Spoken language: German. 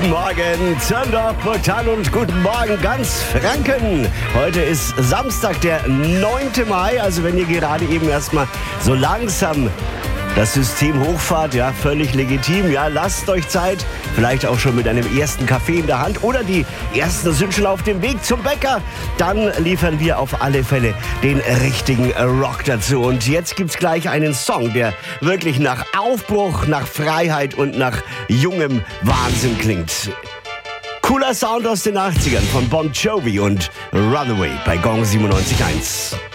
Guten Morgen, Zürndorf, Portal und guten Morgen ganz Franken. Heute ist Samstag, der 9. Mai, also wenn ihr gerade eben erstmal so langsam das System hochfahrt, ja, völlig legitim, ja, lasst euch Zeit, vielleicht auch schon mit einem ersten Kaffee in der Hand oder die ersten sind schon auf dem Weg zum Bäcker, dann liefern wir auf alle Fälle den richtigen Rock dazu. Und jetzt gibt's gleich einen Song, der wirklich nach Aufbruch, nach Freiheit und nach jungem Wahnsinn klingt. Cooler Sound aus den 80ern von Bon Jovi und Runaway bei Gong 97.1.